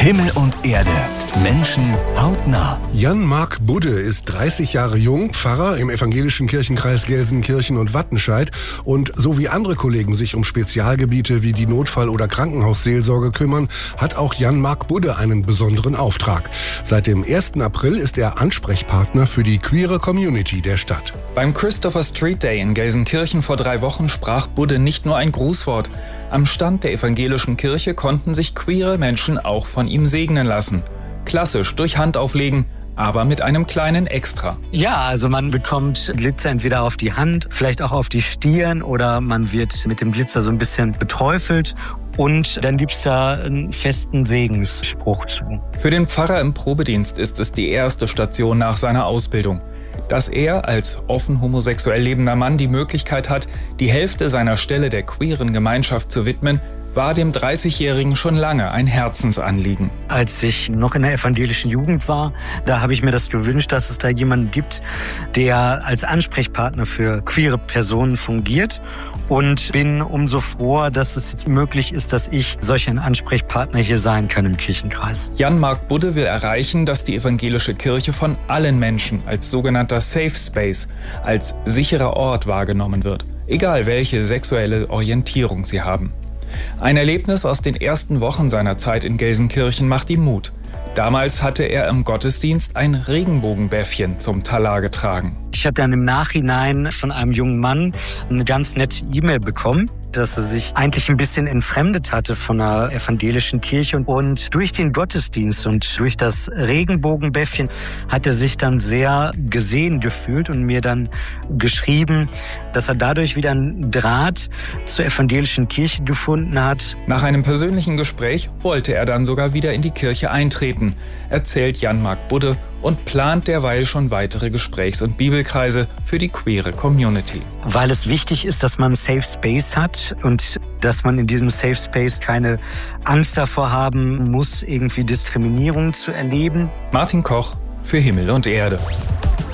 Himmel und Erde. Menschen hautnah. Jan-Marc Budde ist 30 Jahre jung, Pfarrer im evangelischen Kirchenkreis Gelsenkirchen und Wattenscheid. Und so wie andere Kollegen sich um Spezialgebiete wie die Notfall- oder Krankenhausseelsorge kümmern, hat auch Jan-Marc Budde einen besonderen Auftrag. Seit dem 1. April ist er Ansprechpartner für die queere Community der Stadt. Beim Christopher Street Day in Gelsenkirchen vor 3 Wochen sprach Budde nicht nur ein Grußwort. Am Stand der evangelischen Kirche konnten sich queere Menschen auch von ihm segnen lassen. Klassisch durch Hand auflegen, aber mit einem kleinen Extra. Ja, also man bekommt Glitzer entweder auf die Hand, vielleicht auch auf die Stirn oder man wird mit dem Glitzer so ein bisschen beträufelt. Und dann gibt's da einen festen Segensspruch zu. Für den Pfarrer im Probedienst ist es die erste Station nach seiner Ausbildung. Dass er als offen homosexuell lebender Mann die Möglichkeit hat, die Hälfte seiner Stelle der queeren Gemeinschaft zu widmen, war dem 30-Jährigen schon lange ein Herzensanliegen. Als ich noch in der evangelischen Jugend war, da habe ich mir das gewünscht, dass es da jemanden gibt, der als Ansprechpartner für queere Personen fungiert. Und bin umso froher, dass es jetzt möglich ist, dass ich solch ein Ansprechpartner hier sein kann im Kirchenkreis. Jan-Marc Budde will erreichen, dass die evangelische Kirche von allen Menschen als sogenannter Safe Space, als sicherer Ort wahrgenommen wird, egal welche sexuelle Orientierung sie haben. Ein Erlebnis aus den ersten Wochen seiner Zeit in Gelsenkirchen macht ihm Mut. Damals hatte er im Gottesdienst ein Regenbogenbäffchen zum Talar getragen. Ich hatte dann im Nachhinein von einem jungen Mann eine ganz nette E-Mail bekommen, dass er sich eigentlich ein bisschen entfremdet hatte von der evangelischen Kirche. Und durch den Gottesdienst und durch das Regenbogenbäffchen hat er sich dann sehr gesehen gefühlt und mir dann geschrieben, dass er dadurch wieder einen Draht zur evangelischen Kirche gefunden hat. Nach einem persönlichen Gespräch wollte er dann sogar wieder in die Kirche eintreten, erzählt Jan-Marc Budde und plant derweil schon weitere Gesprächs- und Bibelkreise für die queere Community. Weil es wichtig ist, dass man einen Safe Space hat und dass man in diesem Safe Space keine Angst davor haben muss, irgendwie Diskriminierung zu erleben. Martin Koch für Himmel und Erde.